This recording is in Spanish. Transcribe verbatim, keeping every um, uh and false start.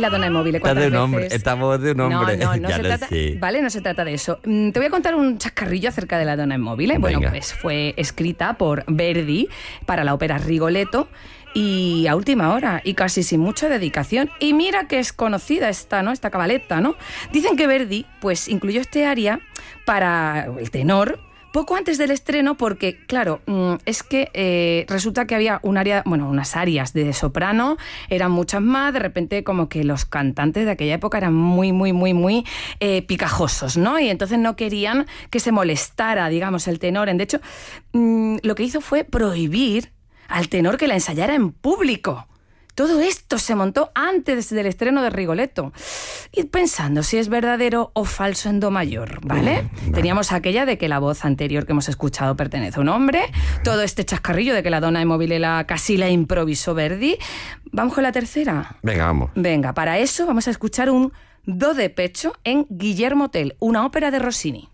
La Donna è Mobile. Esta, de un hombre, veces? esta voz de un hombre. No, no, no ya se lo trata, sé. Vale, no se trata de eso. Mm, Te voy a contar un chascarrillo acerca de La Donna è Mobile. Bueno, Venga. pues fue escrita por Verdi para la ópera Rigoletto y a última hora y casi sin mucha dedicación. Y mira que es conocida esta, ¿no? Esta cabaletta, ¿no? Dicen que Verdi pues incluyó este aria para el tenor poco antes del estreno porque, claro, es que eh, resulta que había un área, bueno, unas arias de soprano, eran muchas más, de repente como que los cantantes de aquella época eran muy, muy, muy, muy eh, picajosos, ¿no? Y entonces no querían que se molestara, digamos, el tenor. De hecho, mmm, lo que hizo fue prohibir al tenor que la ensayara en público. Todo esto se montó antes del estreno de Rigoletto. Id pensando si es verdadero o falso en do mayor, ¿vale? Mm, vale. Teníamos aquella de que la voz anterior que hemos escuchado pertenece a un hombre, todo este chascarrillo de que la Donna è Mobile la, casi la improvisó Verdi. ¿Vamos con la tercera? Venga, vamos. Venga, para eso vamos a escuchar un do de pecho en Guillermo Tell, una ópera de Rossini.